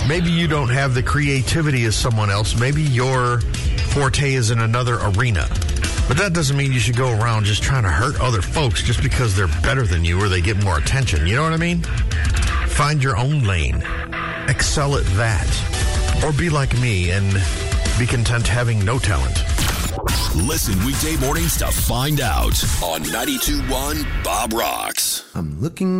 Maybe you don't have the creativity as someone else. Maybe your forte is in another arena. But that doesn't mean you should go around just trying to hurt other folks just because they're better than you or they get more attention. You know what I mean? Find your own lane. Excel at that. Or be like me and be content having no talent. Listen weekday mornings to find out on 92.1 Bob Rocks. I'm looking